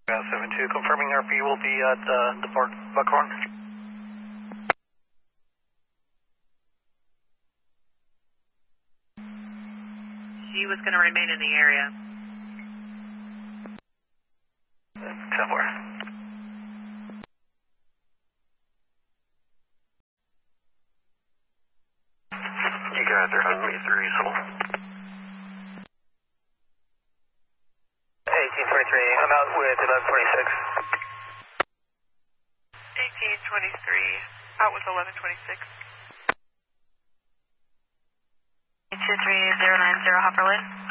72, confirming RP will be at the Buckhorn. She was going to remain in the area. 10-4. You got there on me, reasonable. 1823, I'm out with 1126. 1823, out with 1126. 23090 Hopperland.